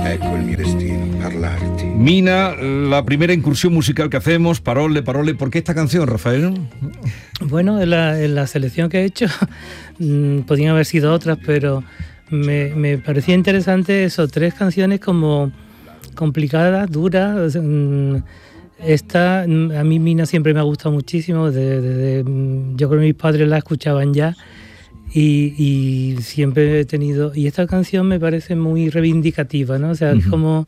Ecco il mio destino, parlarti. Mina, la primera incursión musical que hacemos, Parole, ¿por qué esta canción, Rafael? Bueno, en la selección que he hecho podían haber sido otras, pero me parecía interesante eso, 3 canciones como complicadas, duras. Esta, a mí Mina siempre me ha gustado muchísimo, yo creo que mis padres la escuchaban ya y siempre he tenido... Y esta canción me parece muy reivindicativa, ¿no? O sea, es como...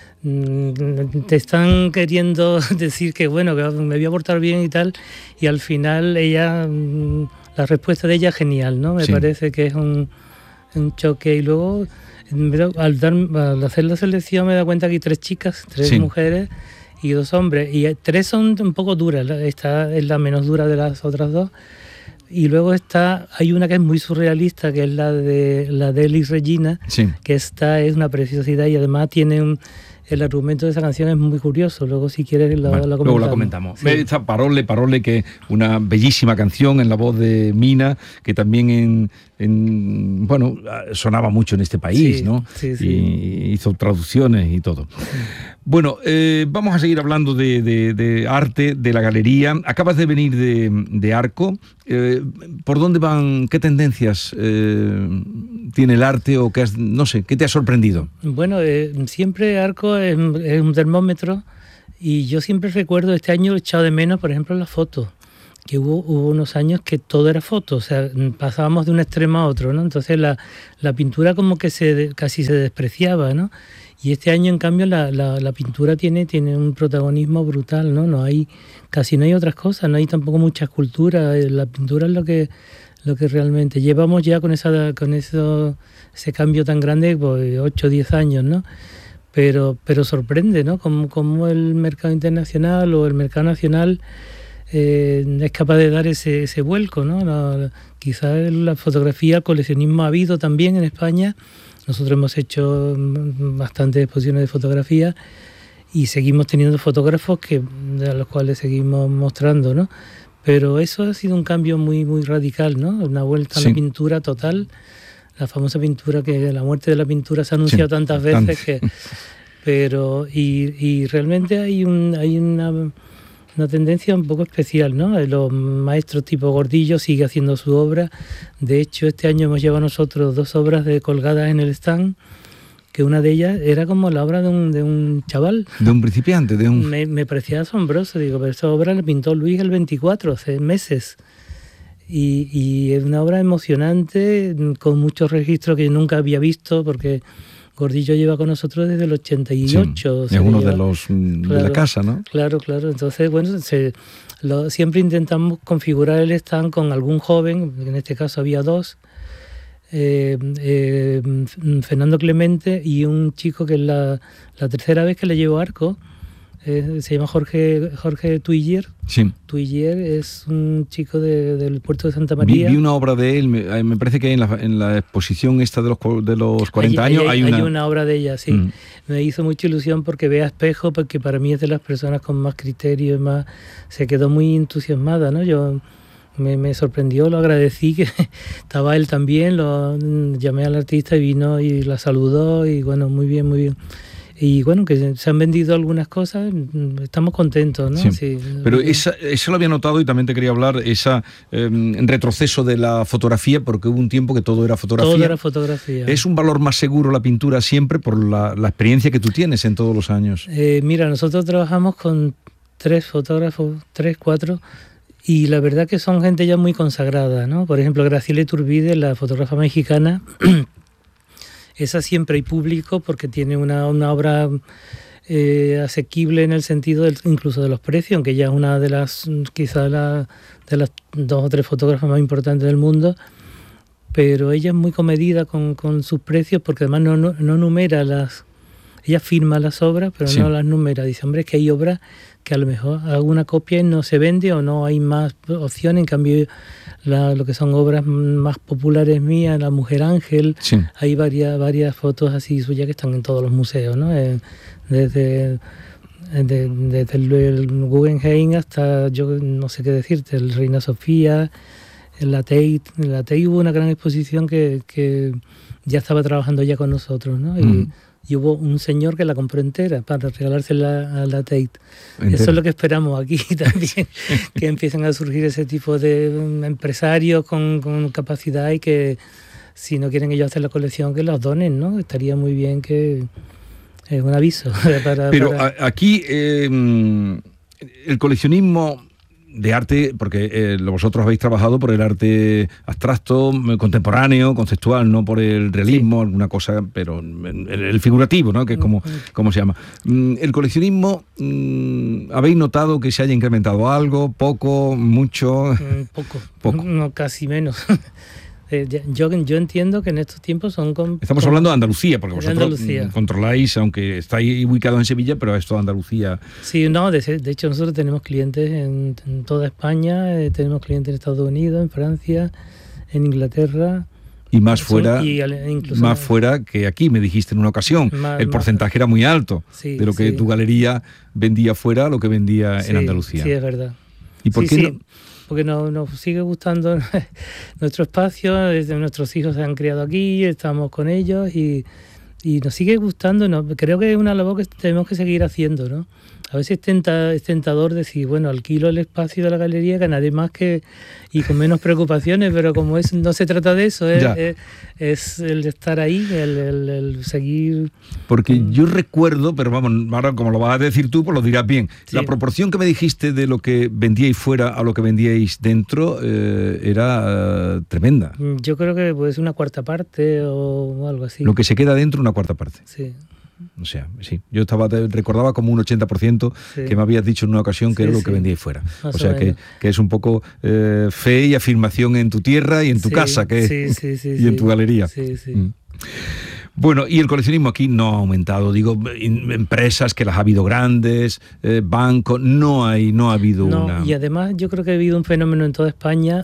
te están queriendo decir que bueno, que me voy a portar bien y tal, y al final ella, la respuesta de ella es genial, ¿no? Me parece que es un choque. Y luego al hacer la selección me he dado cuenta que hay 3 chicas, 3 mujeres y 2 hombres, y 3 son un poco duras, esta es la menos dura de las otras 2, y luego hay una que es muy surrealista, que es la de Elis Regina, que esta es una preciosidad y además tiene el argumento de esa canción es muy curioso. Luego, si quieres, lo comentamos. Luego la comentamos. Sí. Esta Parole, que es una bellísima canción en la voz de Mina, que también bueno, sonaba mucho en este país, ¿no? Sí. Y hizo traducciones y todo. Sí. Bueno, vamos a seguir hablando de arte, de la galería. Acabas de venir de Arco. ¿Por dónde van? ¿Qué tendencias tiene el arte o qué te ha sorprendido? Bueno, siempre Arco es un termómetro y yo siempre recuerdo, este año he echado de menos, por ejemplo, las fotos, que hubo unos años que todo era foto, o sea, pasábamos de un extremo a otro, ¿no? Entonces la pintura como que casi se despreciaba, ¿no? Y este año, en cambio, la pintura tiene un protagonismo brutal, ¿no? Casi no hay otras cosas, no hay tampoco mucha escultura. La pintura es lo que realmente llevamos ya con ese cambio tan grande, pues 8 o 10 años, ¿no? Pero sorprende, ¿no? Como el mercado internacional o el mercado nacional es capaz de dar ese vuelco, ¿no? Quizás la fotografía, el coleccionismo ha habido también en España. Nosotros hemos hecho bastantes exposiciones de fotografía y seguimos teniendo fotógrafos a los cuales seguimos mostrando, ¿no? Pero eso ha sido un cambio muy, muy radical, ¿no? Una vuelta a la pintura total, la famosa pintura que la muerte de la pintura se ha anunciado tantas veces pero realmente hay una tendencia un poco especial, ¿no? Los maestros tipo Gordillo sigue haciendo su obra. De hecho, este año hemos llevado nosotros 2 obras colgadas en el stand, que una de ellas era como la obra de un chaval. De un principiante, Me parecía asombroso, digo, pero esa obra la pintó Luis el 24, hace meses. Y es una obra emocionante, con muchos registros que nunca había visto, porque Gordillo lleva con nosotros desde el 88. Es uno de los de la casa, ¿no? Claro. Entonces, bueno, siempre intentamos configurar el stand con algún joven, en este caso había 2, Fernando Clemente y un chico que es la tercera vez que le llevo Arco. Se llama Jorge Tuiller. Sí. Tuiller es un chico del puerto de Santa María. Vi una obra de él, me parece que en la exposición esta de los 40 años hay una obra de ella, sí. Me hizo mucha ilusión porque ve a Espejo, porque para mí es de las personas con más criterio y más... Se quedó muy entusiasmada, ¿no? Yo me sorprendió, lo agradecí, que estaba él también, llamé al artista y vino y la saludó y bueno, muy bien, muy bien. Y bueno, que se han vendido algunas cosas, estamos contentos, ¿no? Sí. Pero eso lo había notado y también te quería hablar, retroceso de la fotografía, porque hubo un tiempo que todo era fotografía. Todo era fotografía. ¿Es un valor más seguro la pintura siempre por la experiencia que tú tienes en todos los años? Mira, nosotros trabajamos con 3 fotógrafos, 3, 4, y la verdad que son gente ya muy consagrada, ¿no? Por ejemplo, Graciela Iturbide, la fotógrafa mexicana, esa siempre hay público porque tiene una obra asequible en el sentido incluso de los precios, aunque ella es una de las, quizás de las 2 o 3 fotógrafas más importantes del mundo, pero ella es muy comedida con sus precios porque además no numera ella firma las obras, pero no las numera. Dice, hombre, es que hay obras que a lo mejor alguna copia no se vende o no hay más opciones. En cambio, lo que son obras más populares mías, La Mujer Ángel, hay varias fotos así suyas que están en todos los museos, ¿no? Desde el Guggenheim hasta, yo no sé qué decirte, el Reina Sofía, en la Tate hubo una gran exposición que ya estaba trabajando ya con nosotros, ¿no? Y y hubo un señor que la compró entera para regalársela a la Tate. Entera. Eso es lo que esperamos aquí también, que empiecen a surgir ese tipo de empresarios con capacidad y que si no quieren ellos hacer la colección, que los donen, ¿no? Estaría muy bien que... Es un aviso. Pero aquí el coleccionismo de arte, porque vosotros habéis trabajado por el arte abstracto, contemporáneo, conceptual, no por el realismo, sí, alguna cosa, pero el figurativo, ¿no? Que es como se llama. El coleccionismo, ¿habéis notado que se haya incrementado algo? ¿Poco? ¿Mucho? Poco. No, casi menos. Yo entiendo que en estos tiempos son... Estamos hablando de Andalucía, porque vosotros controláis, aunque estáis ubicados en Sevilla, pero es toda Andalucía. Sí, no, de hecho nosotros tenemos clientes en toda España, tenemos clientes en Estados Unidos, en Francia, en Inglaterra... Y más fuera, más fuera que aquí, me dijiste en una ocasión. El porcentaje era muy alto, sí, de lo que tu galería vendía fuera a lo que vendía en Andalucía. Sí, es verdad. ¿Y por qué no? Porque nos sigue gustando nuestro espacio, nuestros hijos se han criado aquí, estamos con ellos y nos sigue gustando. Creo que es una labor que tenemos que seguir haciendo, ¿no? A veces es tentador decir, bueno, alquilo el espacio de la galería, ganaré más y con menos preocupaciones, pero como no se trata de eso, es el estar ahí, el seguir... Porque yo recuerdo, pero vamos, ahora como lo vas a decir tú, pues lo dirás bien, sí. La proporción que me dijiste de lo que vendíais fuera a lo que vendíais dentro era tremenda. Yo creo que pues una cuarta parte o algo así. Lo que se queda dentro, una cuarta parte. Sí. O sea, sí, yo recordaba como un 80% sí. Que me habías dicho en una ocasión que era lo que vendíais fuera. Más o sea, que es un poco fe y afirmación en tu tierra y en tu casa y en tu galería. Sí, sí. Bueno, y el coleccionismo aquí no ha aumentado. Digo, empresas que las ha habido grandes, bancos, no ha habido una... Y además yo creo que ha habido un fenómeno en toda España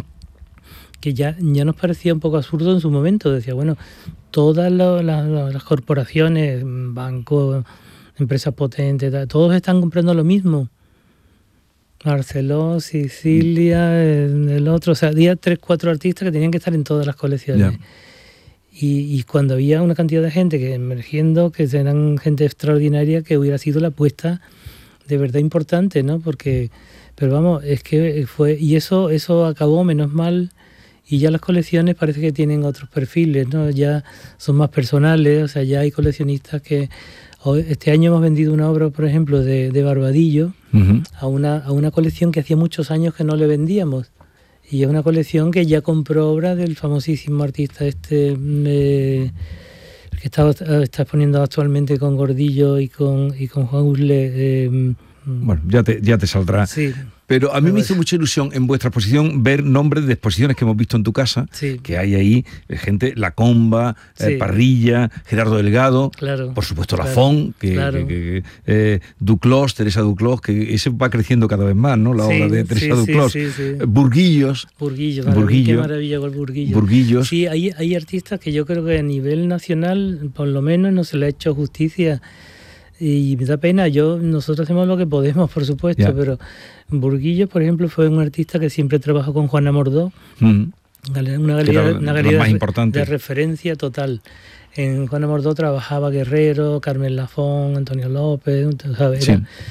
que ya nos parecía un poco absurdo en su momento. Decía, bueno, todas las corporaciones, bancos, empresas potentes, todos están comprando lo mismo. Barceló, Sicilia, el otro, o sea, había 3-4 artistas que tenían que estar en todas las colecciones. Yeah. Y cuando había una cantidad de gente que emergiendo, que eran gente extraordinaria, que hubiera sido la apuesta de verdad importante, ¿no? Pero vamos, es que fue... Y eso acabó, menos mal... Y ya las colecciones parece que tienen otros perfiles, ¿no? Ya son más personales, o sea, ya hay coleccionistas que... Este año hemos vendido una obra, por ejemplo, de Barbadillo a una colección que hacía muchos años que no le vendíamos. Y es una colección que ya compró obras del famosísimo artista que está exponiendo actualmente con Gordillo y con Juan Usle. Bueno, ya te saldrá. Sí. Pero a mí me hizo mucha ilusión en vuestra exposición ver nombres de exposiciones que hemos visto en tu casa, sí. Que hay ahí gente, La Comba, sí. Parrilla, Gerardo Delgado, claro, por supuesto Lafón, Duclos, Teresa Duclos, que ese va creciendo cada vez más, ¿no? La obra de Teresa Duclos. Sí. Burguillos. Qué maravilla con Burguillos. Sí, hay artistas que yo creo que a nivel nacional, por lo menos, no se le ha hecho justicia. Y me da pena, nosotros hacemos lo que podemos, por supuesto, yeah. Pero Burguillo, por ejemplo, fue un artista que siempre trabajó con Juana Mordó, una galería de referencia total. En Juana Mordó trabajaba Guerrero, Carmen Lafón, Antonio López, ¿sabes?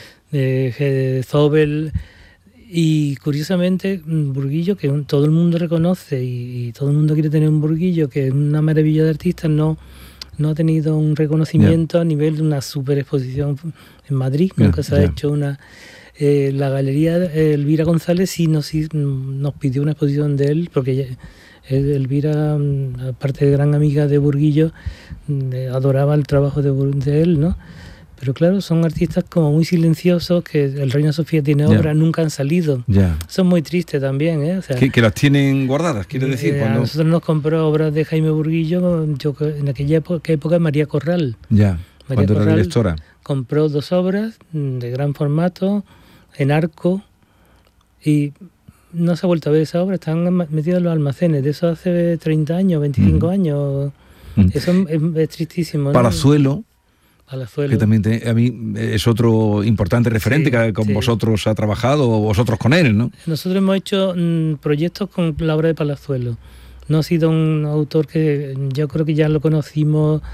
Sí. Zobel. Y curiosamente, Burguillo, que todo el mundo reconoce y todo el mundo quiere tener un Burguillo, que es una maravilla de artista, no ha tenido un reconocimiento a nivel de una super exposición en Madrid, nunca se ha hecho una... la galería Elvira González sí nos pidió una exposición de él, porque Elvira, aparte de gran amiga de Burguillo, adoraba el trabajo de él, ¿no? Pero claro, son artistas como muy silenciosos, que el Reina Sofía tiene obras, nunca han salido. Son muy tristes también, ¿eh? O sea, que las tienen guardadas, quiere decir. A nosotros nos compró obras de Jaime Burguillo, en aquella época María Corral. Cuando era directora. Compró 2 obras de gran formato, en arco, y no se ha vuelto a ver esa obra, están metidas en los almacenes, de eso hace 30 años, 25 años. Eso es tristísimo, ¿no? Palazuelo. Que también a mí es otro importante referente que con vosotros ha trabajado, o vosotros con él, ¿no? Nosotros hemos hecho proyectos con la obra de Palazuelo. No ha sido un autor que yo creo que ya lo conocimos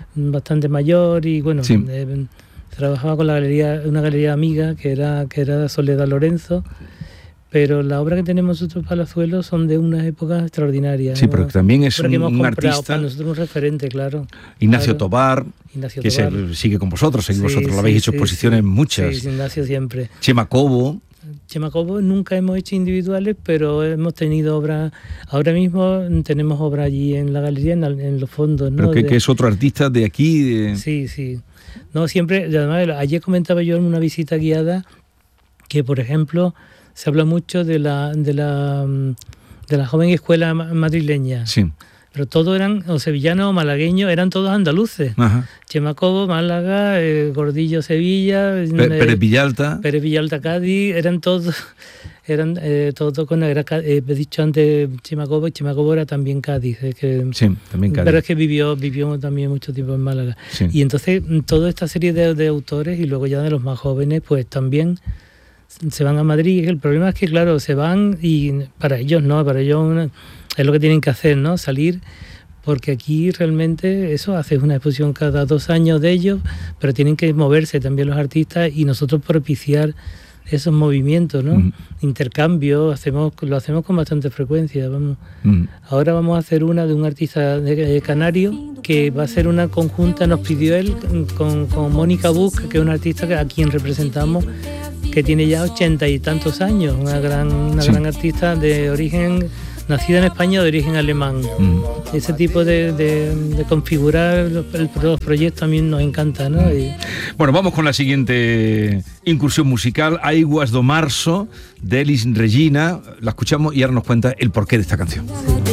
bastante mayor y bueno, sí. Trabajaba con una galería amiga que era Soledad Lorenzo, pero la obra que tenemos nosotros Palazuelos son de unas épocas extraordinarias. Sí, pero también es un artista. Para nosotros un referente, claro. Ignacio claro. Tobar, que sigue con vosotros, vosotros lo habéis hecho exposiciones muchas. Sí, Ignacio siempre. Chema Cobo nunca hemos hecho individuales, pero hemos tenido obras. Ahora mismo tenemos obras allí en la galería, en los fondos, ¿no? Pero que es otro artista de aquí. Sí. No, siempre, además, ayer comentaba yo en una visita guiada que, por ejemplo, se habla mucho de la joven escuela madrileña. Sí. Pero todos eran, o sevillanos o malagueños, eran todos andaluces. Ajá. Chema Cobo, Málaga, Gordillo, Sevilla, Pérez Villalta, Cádiz, eran todos con he dicho antes Chema Cobo era también Cádiz. Sí, también Cádiz. Pero es que vivió también mucho tiempo en Málaga. Sí. Y entonces toda esta serie de autores y luego ya de los más jóvenes, pues también se van a Madrid. El problema es que, claro, se van y para ellos es lo que tienen que hacer, ¿no? Salir, porque aquí realmente eso, haces una exposición cada 2 años de ellos, pero tienen que moverse también los artistas y nosotros propiciar esos movimientos, ¿no? Intercambio, lo hacemos con bastante frecuencia. Ahora vamos a hacer una de un artista canario que va a ser una conjunta, nos pidió él, con Mónica Buch, que es una artista a quien representamos, que tiene ya 80 y tantos años, una gran artista de origen, nacida en España, de origen alemán. Ese tipo de configurar los proyectos a mí nos encanta, ¿no? Bueno, vamos con la siguiente incursión musical, Aiguas do Marzo, de Elis Regina. La escuchamos y ahora nos cuenta el porqué de esta canción. Sí.